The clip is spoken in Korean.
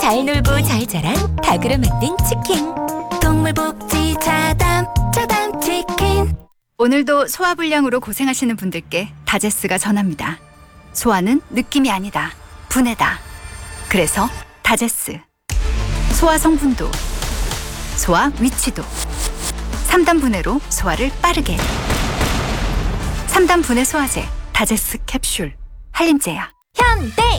잘 놀고 잘 자란 닭으로 만든 치킨. 동물복지 자담 치킨. 오늘도 소화불량으로 고생하시는 분들께 다제스가 전합니다. 소화는 느낌이 아니다. 분해다. 그래서 다제스. 소화 성분도, 소화 위치도. 3단 분해로 소화를 빠르게. 3단 분해 소화제 다제스 캡슐. 한림제야. 현대